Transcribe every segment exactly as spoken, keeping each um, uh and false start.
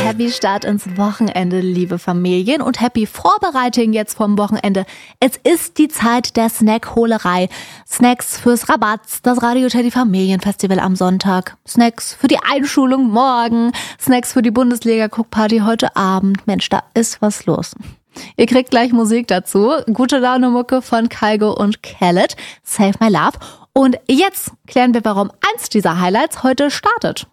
happy Start ins Wochenende, liebe Familien, und happy Vorbereitung jetzt vom Wochenende. Es ist die Zeit der Snackholerei. Snacks fürs Rabatz, das Radio Teddy Familienfestival am Sonntag. Snacks für die Einschulung morgen. Snacks für die Bundesliga-Guckparty heute Abend. Mensch, da ist was los. Ihr kriegt gleich Musik dazu. Gute Laune-Mucke von Kygo und Khaled. Save My Love. Und jetzt klären wir, warum eins dieser Highlights heute startet.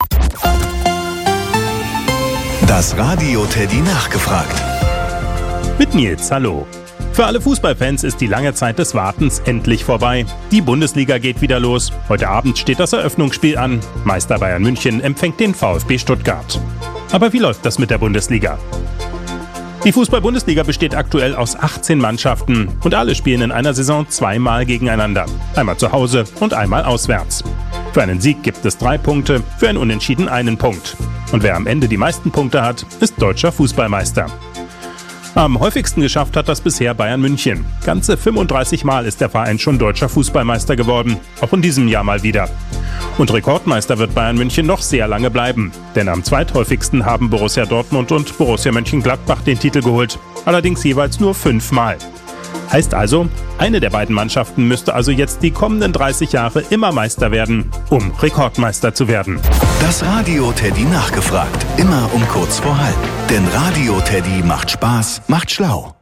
Das Radio Teddy nachgefragt. Mit Nils, hallo. Für alle Fußballfans ist die lange Zeit des Wartens endlich vorbei. Die Bundesliga geht wieder los. Heute Abend steht das Eröffnungsspiel an. Meister Bayern München empfängt den VfB Stuttgart. Aber wie läuft das mit der Bundesliga? Die Fußball-Bundesliga besteht aktuell aus achtzehn Mannschaften und alle spielen in einer Saison zweimal gegeneinander. Einmal zu Hause und einmal auswärts. Für einen Sieg gibt es drei Punkte, für ein Unentschieden einen Punkt. Und wer am Ende die meisten Punkte hat, ist deutscher Fußballmeister. Am häufigsten geschafft hat das bisher Bayern München. Ganze fünfunddreißig Mal ist der Verein schon deutscher Fußballmeister geworden, auch in diesem Jahr mal wieder. Und Rekordmeister wird Bayern München noch sehr lange bleiben. Denn am zweithäufigsten haben Borussia Dortmund und Borussia Mönchengladbach den Titel geholt. Allerdings jeweils nur fünfmal. Heißt also, eine der beiden Mannschaften müsste also jetzt die kommenden dreißig Jahre immer Meister werden, um Rekordmeister zu werden. Das Radio Teddy nachgefragt. Immer um kurz vor halb. Denn Radio Teddy macht Spaß, macht schlau.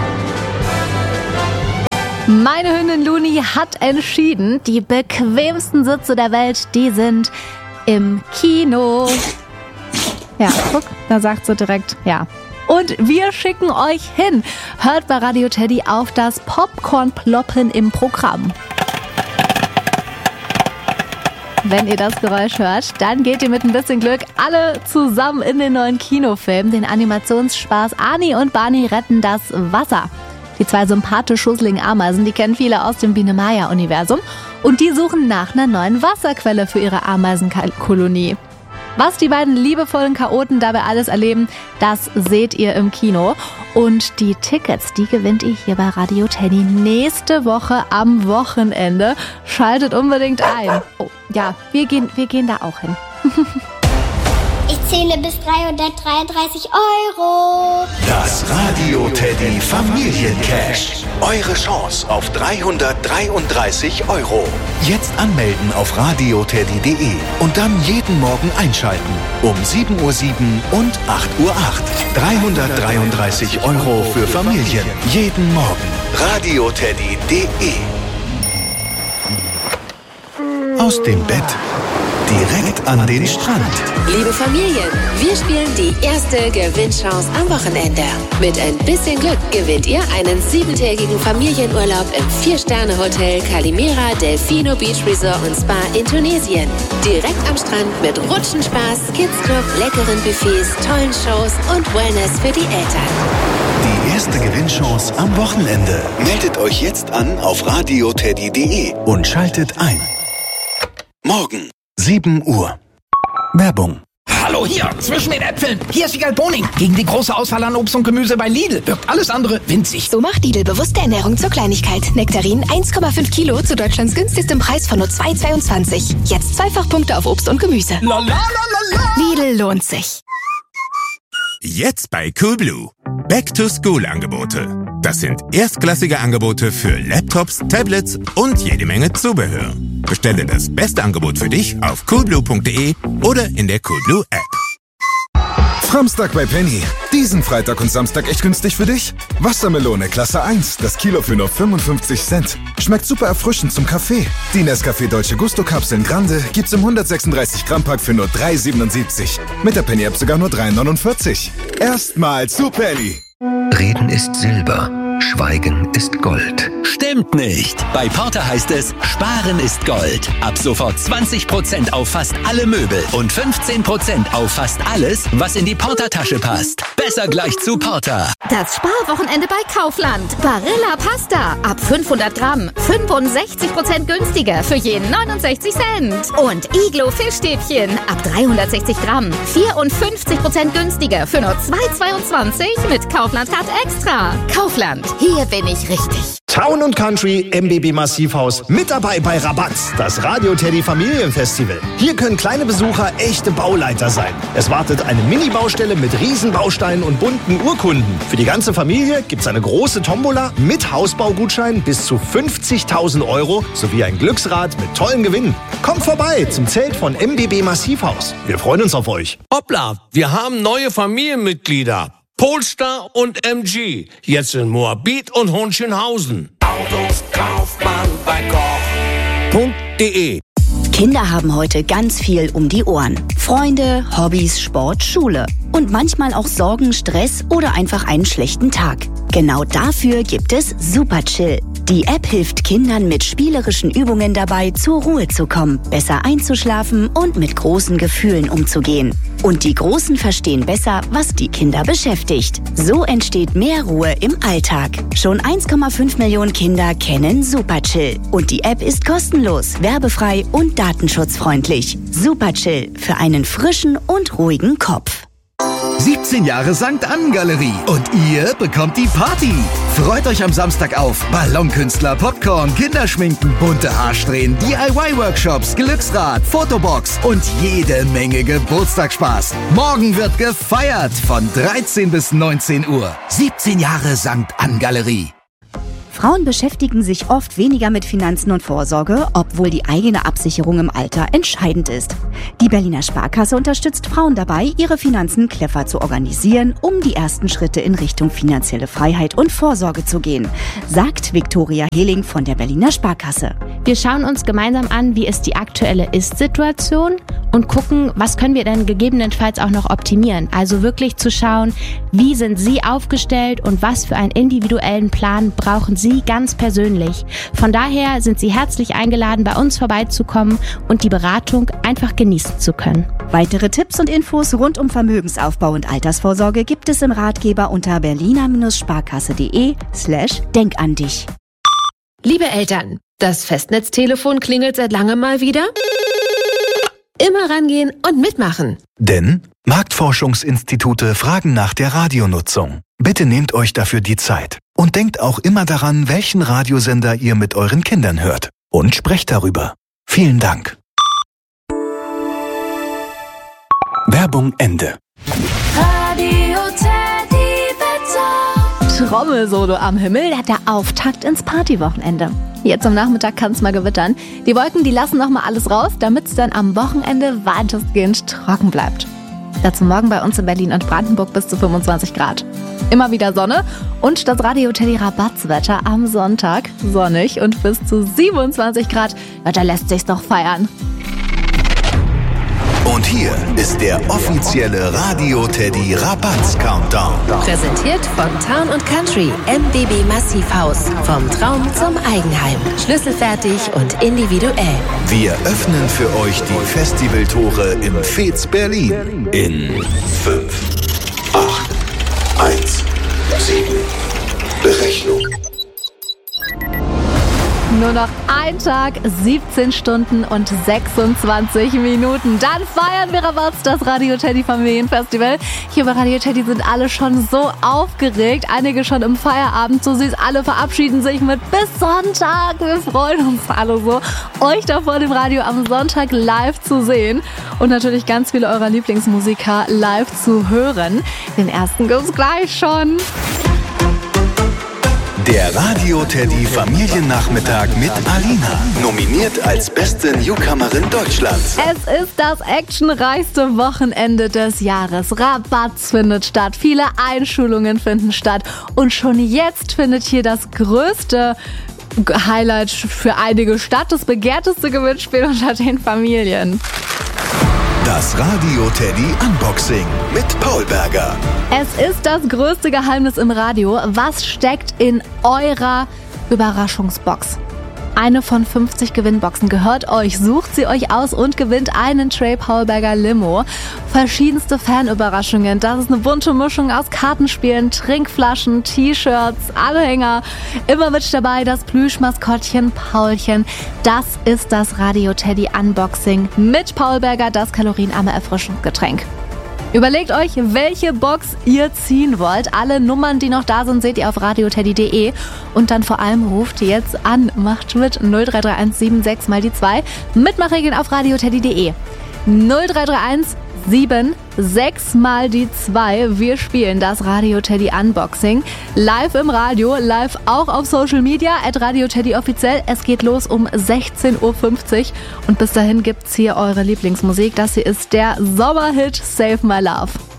Meine Hündin Luni hat entschieden, die bequemsten Sitze der Welt, die sind im Kino. Ja, guck, da sagt sie direkt ja. Und wir schicken euch hin. Hört bei Radio Teddy auf das Popcorn-Ploppen im Programm. Wenn ihr das Geräusch hört, dann geht ihr mit ein bisschen Glück alle zusammen in den neuen Kinofilm, den Animationsspaß Ani und Barney retten das Wasser. Die zwei sympathisch schusseligen Ameisen, die kennen viele aus dem Biene-Maya-Universum und die suchen nach einer neuen Wasserquelle für ihre Ameisenkolonie. Was die beiden liebevollen Chaoten dabei alles erleben, das seht ihr im Kino. Und die Tickets, die gewinnt ihr hier bei Radio Teddy nächste Woche am Wochenende. Schaltet unbedingt ein. Oh, ja, wir gehen, wir gehen da auch hin. Ich zähle bis dreihundertdreiunddreißig Euro. Das Radio Teddy Familiencash. Eure Chance auf dreihundertdreiunddreißig Euro. Jetzt anmelden auf radio teddy punkt de und dann jeden Morgen einschalten. Um sieben Uhr sieben und acht Uhr acht. dreihundertdreiunddreißig Euro für Familien. Jeden Morgen. radio teddy punkt de. Aus dem Bett direkt an den Strand. Liebe Familien, wir spielen die erste Gewinnchance am Wochenende. Mit ein bisschen Glück gewinnt ihr einen siebentägigen Familienurlaub im Vier-Sterne-Hotel Calimera Delfino Beach Resort und Spa in Tunesien. Direkt am Strand mit Rutschenspaß, Kidsclub, leckeren Buffets, tollen Shows und Wellness für die Eltern. Die erste Gewinnchance am Wochenende. Meldet euch jetzt an auf radio teddy punkt de und schaltet ein. Morgen sieben Uhr. Werbung. Hallo hier, zwischen den Äpfeln. Hier ist Igal Boning. Gegen die große Auswahl an Obst und Gemüse bei Lidl wirkt alles andere winzig. So macht Lidl bewusste Ernährung zur Kleinigkeit. Nektarinen eins Komma fünf Kilo zu Deutschlands günstigstem Preis von nur zwei Komma zweiundzwanzig. Jetzt Zweifachpunkte auf Obst und Gemüse. La, la, la, la, la. Lidl lohnt sich. Jetzt bei Coolblue. Back-to-School-Angebote. Das sind erstklassige Angebote für Laptops, Tablets und jede Menge Zubehör. Bestelle das beste Angebot für dich auf coolblue punkt de oder in der Coolblue App. Samstag bei Penny. Diesen Freitag und Samstag echt günstig für dich? Wassermelone Klasse eins, das Kilo für nur fünfundfünfzig Cent. Schmeckt super erfrischend zum Kaffee. Die Nescafé Dolce Gusto Kapseln Grande gibt's im hundertsechsunddreißig Gramm Pack für nur drei Euro siebenundsiebzig. Mit der Penny App sogar nur drei Euro neunundvierzig. Erstmal zu Penny. Reden ist Silber, Schweigen ist Gold. Stimmt nicht. Bei Porter heißt es, Sparen ist Gold. Ab sofort zwanzig Prozent auf fast alle Möbel und fünfzehn Prozent auf fast alles, was in die Porter-Tasche passt. Besser gleich zu Porter. Das Sparwochenende bei Kaufland. Barilla Pasta. Ab fünfhundert Gramm. fünfundsechzig Prozent günstiger für jeden neunundsechzig Cent. Und Iglo Fischstäbchen. Ab dreihundertsechzig Gramm. vierundfünfzig Prozent günstiger für nur zwei Euro zweiundzwanzig mit Kaufland Card Extra. Kaufland. Hier bin ich richtig. Town und Country M B B Massivhaus mit dabei bei Rabatz, das Radio Teddy Familienfestival. Hier können kleine Besucher echte Bauleiter sein. Es wartet eine Mini-Baustelle mit Riesenbausteinen und bunten Urkunden. Für die ganze Familie gibt's eine große Tombola mit Hausbaugutschein bis zu fünfzigtausend Euro sowie ein Glücksrad mit tollen Gewinnen. Kommt vorbei zum Zelt von M B B Massivhaus. Wir freuen uns auf euch. Hoppla, wir haben neue Familienmitglieder. Polestar und M G. Jetzt in Moabit und Hohenschönhausen. Autos kauft man bei Koch punkt de. Kinder haben heute ganz viel um die Ohren. Freunde, Hobbys, Sport, Schule. Und manchmal auch Sorgen, Stress oder einfach einen schlechten Tag. Genau dafür gibt es Super Chill. Die App hilft Kindern mit spielerischen Übungen dabei, zur Ruhe zu kommen, besser einzuschlafen und mit großen Gefühlen umzugehen. Und die Großen verstehen besser, was die Kinder beschäftigt. So entsteht mehr Ruhe im Alltag. Schon eins Komma fünf Millionen Kinder kennen Super Chill. Und die App ist kostenlos, werbefrei und datenschutzfreundlich. Super Chill für einen frischen und ruhigen Kopf. siebzehn Jahre Sankt Ann Galerie und ihr bekommt die Party. Freut euch am Samstag auf Ballonkünstler, Popcorn, Kinderschminken, bunte Haarsträhnen, D I Y-Workshops, Glücksrad, Fotobox und jede Menge Geburtstagsspaß. Morgen wird gefeiert von dreizehn bis neunzehn Uhr. siebzehn Jahre Sankt Ann Galerie. Frauen beschäftigen sich oft weniger mit Finanzen und Vorsorge, obwohl die eigene Absicherung im Alter entscheidend ist. Die Berliner Sparkasse unterstützt Frauen dabei, ihre Finanzen clever zu organisieren, um die ersten Schritte in Richtung finanzielle Freiheit und Vorsorge zu gehen, sagt Viktoria Heling von der Berliner Sparkasse. Wir schauen uns gemeinsam an, wie ist die aktuelle Ist-Situation und gucken, was können wir denn gegebenenfalls auch noch optimieren. Also wirklich zu schauen, wie sind Sie aufgestellt und was für einen individuellen Plan brauchen Sie ganz persönlich. Von daher sind Sie herzlich eingeladen, bei uns vorbeizukommen und die Beratung einfach genießen zu können. Weitere Tipps und Infos rund um Vermögensaufbau und Altersvorsorge gibt es im Ratgeber unter berliner-sparkasse.de slash denk an dich. Liebe Eltern, das Festnetztelefon klingelt seit langem mal wieder. Immer rangehen und mitmachen. Denn Marktforschungsinstitute fragen nach der Radionutzung. Bitte nehmt euch dafür die Zeit. Und denkt auch immer daran, welchen Radiosender ihr mit euren Kindern hört. Und sprecht darüber. Vielen Dank. Werbung Ende. Radio Teddy Wetter. Trommelsolo am Himmel, der Auftakt ins Partywochenende. Jetzt am Nachmittag kann es mal gewittern. Die Wolken, die lassen noch mal alles raus, damit es dann am Wochenende weitestgehend trocken bleibt. Dazu morgen bei uns in Berlin und Brandenburg bis zu fünfundzwanzig Grad. Immer wieder Sonne und das Radio Teddy Rabatzwetter am Sonntag. Sonnig und bis zu siebenundzwanzig Grad. Ja, da lässt sich's doch feiern. Und hier ist der offizielle Radio Teddy Rabatz Countdown. Präsentiert von Town und Country M B B Massivhaus. Vom Traum zum Eigenheim. Schlüsselfertig und individuell. Wir öffnen für euch die Festivaltore im Fez Berlin in fünf, acht, eins, sieben. Berechnung. Nur noch ein Tag, siebzehn Stunden und sechsundzwanzig Minuten. Dann feiern wir Rabatz, das Radio Teddy Familienfestival. Hier bei Radio Teddy sind alle schon so aufgeregt. Einige schon im Feierabend, so süß. Alle verabschieden sich mit bis Sonntag. Wir freuen uns alle so, euch da vor dem Radio am Sonntag live zu sehen. Und natürlich ganz viele eurer Lieblingsmusiker live zu hören. Den ersten gibt's gleich schon. Der Radio Teddy Familiennachmittag mit Alina. Nominiert als beste Newcomerin Deutschlands. Es ist das actionreichste Wochenende des Jahres. Rabatz findet statt, viele Einschulungen finden statt. Und schon jetzt findet hier das größte Highlight für einige statt, das begehrteste Gewinnspiel unter den Familien. Das Radio Teddy Unboxing mit Paul Berger. Es ist das größte Geheimnis im Radio. Was steckt in eurer Überraschungsbox? Eine von fünfzig Gewinnboxen gehört euch. Sucht sie euch aus und gewinnt einen Trey Paul Berger Limo. Verschiedenste Fanüberraschungen. Das ist eine bunte Mischung aus Kartenspielen, Trinkflaschen, T-Shirts, Anhänger. Immer mit dabei das Plüschmaskottchen Paulchen. Das ist das Radio Teddy Unboxing mit Paul Berger, das kalorienarme Erfrischungsgetränk. Überlegt euch, welche Box ihr ziehen wollt. Alle Nummern, die noch da sind, seht ihr auf radioteddy punkt de. Und dann vor allem ruft jetzt an. Macht mit null drei drei eins sieben sechs mal die zwei. Mitmachregeln auf radioteddy punkt de. null drei drei eins sieben sechs mal die zwei. Wir spielen das Radio Teddy Unboxing. Live im Radio, live auch auf Social Media, at Radio Teddy offiziell. Es geht los um sechzehn Uhr fünfzig. Und bis dahin gibt's hier eure Lieblingsmusik. Das hier ist der Sommerhit Save My Love.